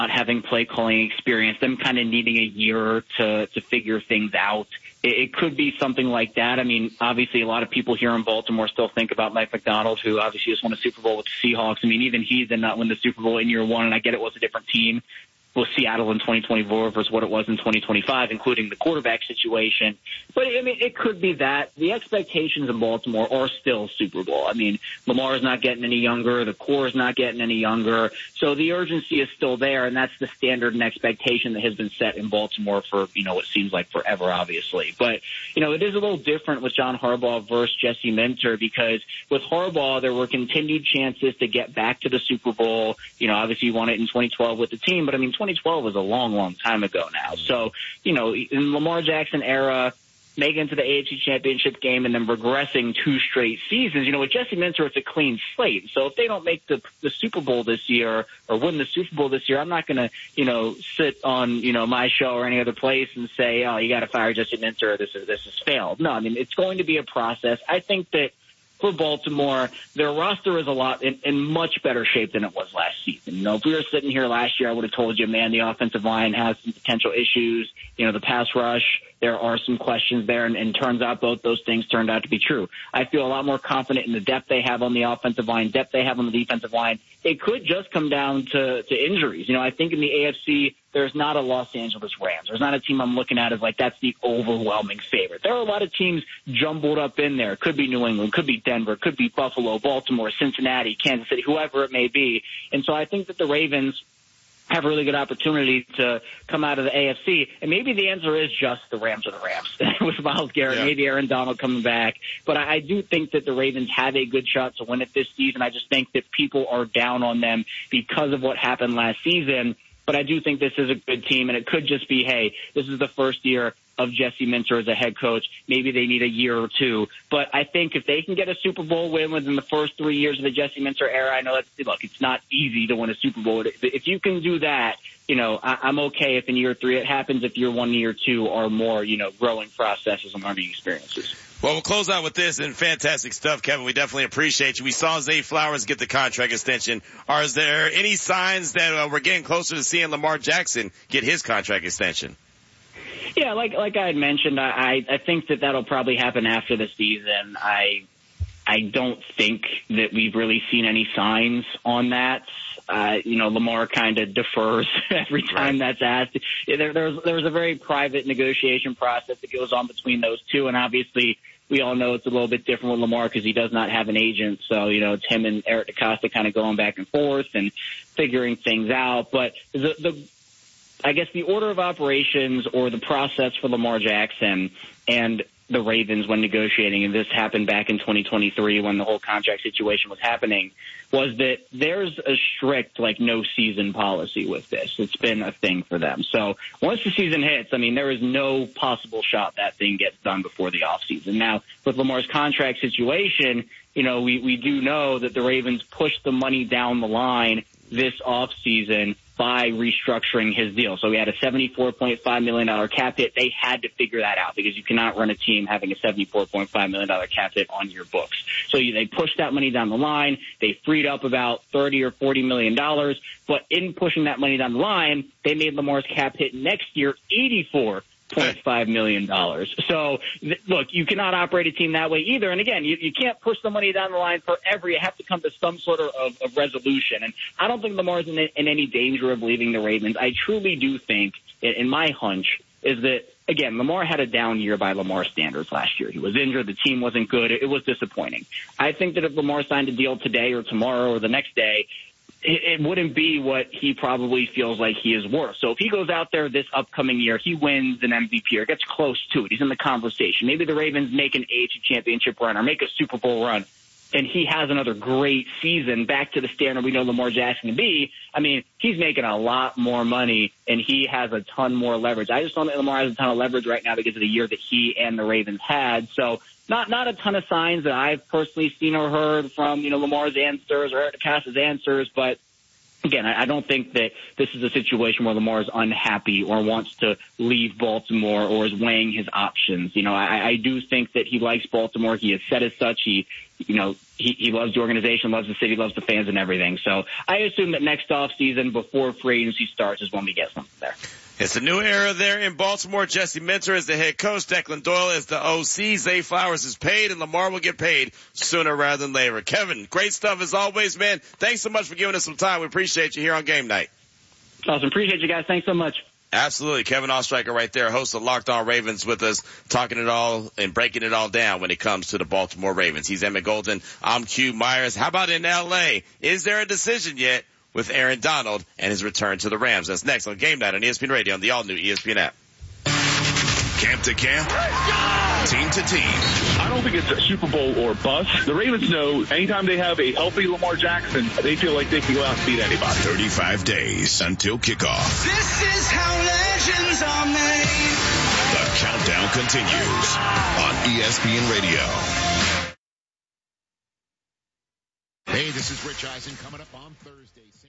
having play calling experience, them kind of needing a year to figure things out. It could be something like that. I mean, obviously a lot of people here in Baltimore still think about Mike Macdonald, who obviously just won a Super Bowl with the Seahawks. I mean, even he did not win the Super Bowl in year one, and I get it was a different team with Seattle in 2024 versus what it was in 2025, including the quarterback situation. But, I mean, it could be that. The expectations in Baltimore are still Super Bowl. I mean, Lamar is not getting any younger. The core is not getting any younger. So the urgency is still there, and that's the standard and expectation that has been set in Baltimore for, what seems like forever, obviously. But, it is a little different with John Harbaugh versus Jesse Minter, because with Harbaugh, there were continued chances to get back to the Super Bowl. Obviously you won it in 2012 with the team, but, 2012 was a long, long time ago now. So, in Lamar Jackson era, making it to the AFC Championship game and then regressing 2 straight seasons, with Jesse Minter, it's a clean slate. So if they don't make the Super Bowl this year or win the Super Bowl this year, I'm not going to, sit on, my show or any other place and say, oh, you got to fire Jesse Minter. This has failed. No, it's going to be a process. I think that for Baltimore, their roster is a lot in much better shape than it was last season. If we were sitting here last year, I would have told you, man, the offensive line has some potential issues. The pass rush, there are some questions there, and turns out both those things turned out to be true. I feel a lot more confident in the depth they have on the offensive line, depth they have on the defensive line. It could just come down to injuries. I think in the AFC, there's not a Los Angeles Rams. There's not a team I'm looking at as like that's the overwhelming favorite. There are a lot of teams jumbled up in there. It could be New England, could be Denver, could be Buffalo, Baltimore, Cincinnati, Kansas City, whoever it may be. And so I think that the Ravens have a really good opportunity to come out of the AFC. And maybe the answer is just the Rams are the Rams with Myles Garrett, maybe Aaron Donald coming back. But I do think that the Ravens have a good shot to win it this season. I just think that people are down on them because of what happened last season. But I do think this is a good team, and it could just be, hey, this is the first year of Jesse Minter as a head coach. Maybe they need a year or two. But I think if they can get a Super Bowl win within the first 3 years of the Jesse Minter era, I know it's not easy to win a Super Bowl. If you can do that, I'm okay if in year 3 it happens, if year 1, year 2 are more, growing processes and learning experiences. Well, we'll close out with this, and fantastic stuff, Kevin. We definitely appreciate you. We saw Zay Flowers get the contract extension. Is there any signs that we're getting closer to seeing Lamar Jackson get his contract extension? Yeah, like I had mentioned, I think that'll probably happen after the season. I don't think that we've really seen any signs on that. Lamar kind of defers every time that's asked. There's a very private negotiation process that goes on between those two, and obviously we all know it's a little bit different with Lamar because he does not have an agent. So, it's him and Eric DeCosta kind of going back and forth and figuring things out. But I guess the order of operations or the process for Lamar Jackson and the Ravens when negotiating, and this happened back in 2023 when the whole contract situation was happening, was that there's a strict, no season policy with this. It's been a thing for them. So once the season hits, there is no possible shot that thing gets done before the offseason. Now, with Lamar's contract situation, we do know that the Ravens pushed the money down the line this offseason by restructuring his deal. So we had a $74.5 million cap hit. They had to figure that out because you cannot run a team having a $74.5 million cap hit on your books. So they pushed that money down the line. They freed up about $30 or $40 million. But in pushing that money down the line, they made Lamar's cap hit next year $84.5 million. So, look, you cannot operate a team that way either. And again, you can't push the money down the line forever. You have to come to some sort of resolution. And I don't think Lamar's in any danger of leaving the Ravens. I truly do think, in my hunch, is that, again, Lamar had a down year by Lamar standards last year. He was injured. The team wasn't good. It was disappointing. I think that if Lamar signed a deal today or tomorrow or the next day, it wouldn't be what he probably feels like he is worth. So if he goes out there this upcoming year, he wins an MVP or gets close to it, he's in the conversation. Maybe the Ravens make an AFC Championship run or make a Super Bowl run, and he has another great season back to the standard we know Lamar Jackson to be. He's making a lot more money, and he has a ton more leverage. I just don't think Lamar has a ton of leverage right now because of the year that he and the Ravens had. So not a ton of signs that I've personally seen or heard from, Lamar's answers or Eric DeCosta's answers, but again, I don't think that this is a situation where Lamar is unhappy or wants to leave Baltimore or is weighing his options. I do think that he likes Baltimore. He has said as such. He loves the organization, loves the city, loves the fans and everything. So I assume that next offseason, before free agency starts, is when we get something there. It's a new era there in Baltimore. Jesse Minter is the head coach. Declan Doyle is the OC. Zay Flowers is paid, and Lamar will get paid sooner rather than later. Kevin, great stuff as always, man. Thanks so much for giving us some time. We appreciate you here on Game Night. Awesome. Appreciate you guys. Thanks so much. Absolutely. Kevin Oestreicher right there, host of Locked On Ravens with us, talking it all and breaking it all down when it comes to the Baltimore Ravens. He's Emmett Golden. I'm Q Myers. How about in L.A.? Is there a decision yet with Aaron Donald and his return to the Rams? That's next on Game Night on ESPN Radio on the all-new ESPN app. Camp to camp, team to team. I don't think it's a Super Bowl or bust. The Ravens know anytime they have a healthy Lamar Jackson, they feel like they can go out and beat anybody. 35 days until kickoff. This is how legends are made. The countdown continues on ESPN Radio. Hey, this is Rich Eisen coming up on Thursday.